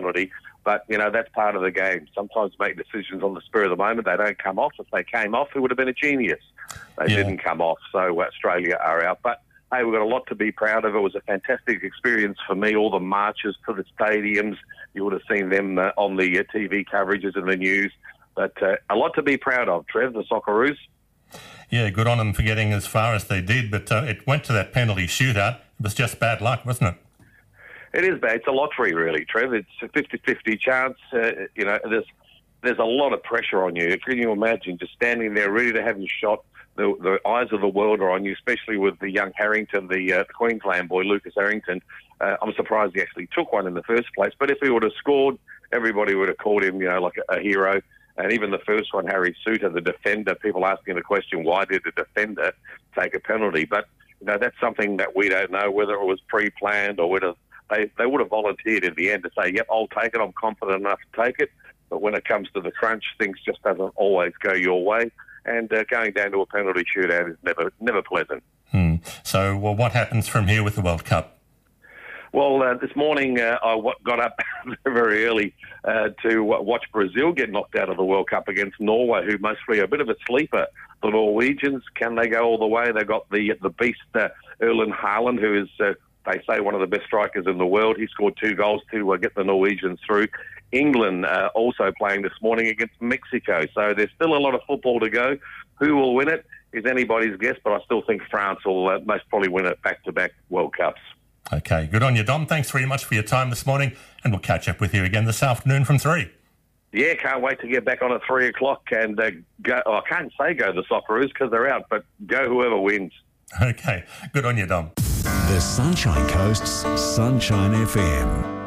penalty. But, that's part of the game. Sometimes make decisions on the spur of the moment. They don't come off. If they came off, it would have been a genius. They didn't come off, so Australia are out. But, hey, we've got a lot to be proud of. It was a fantastic experience for me, all the marches to the stadiums. You would have seen them on the TV coverages and the news. But a lot to be proud of, Trev, the Socceroos. Yeah, good on them for getting as far as they did. But it went to that penalty shootout. It was just bad luck, wasn't it? It is bad. It's a lottery, really, Trev. It's a 50-50 chance. There's a lot of pressure on you. Can you imagine just standing there ready to have your shot? The eyes of the world are on you, especially with the young Harrington, the Queensland boy, Lucas Harrington. I'm surprised he actually took one in the first place. But if he would have scored, everybody would have called him, like a hero. And even the first one, Harry Suter, the defender, people asking the question, why did the defender take a penalty? But, that's something that we don't know, whether it was pre-planned or whether they would have volunteered in the end to say, yep, I'll take it, I'm confident enough to take it. But when it comes to the crunch, things just doesn't always go your way. And going down to a penalty shootout is never pleasant. So, what happens from here with the World Cup? Well, this morning I got up very early to watch Brazil get knocked out of the World Cup against Norway, who mostly are a bit of a sleeper. The Norwegians, can they go all the way? They've got the beast Erling Haaland, who is, they say, one of the best strikers in the world. He scored 2 goals to get the Norwegians through. England also playing this morning against Mexico. So there's still a lot of football to go. Who will win it is anybody's guess, but I still think France will most probably win it back-to-back World Cups. Okay, good on you, Dom. Thanks very much for your time this morning, and we'll catch up with you again this afternoon from 3. Yeah, can't wait to get back on at 3 o'clock and go. I can't say go the Socceroos because they're out, but go whoever wins. Okay, good on you, Dom. The Sunshine Coast's Sunshine FM.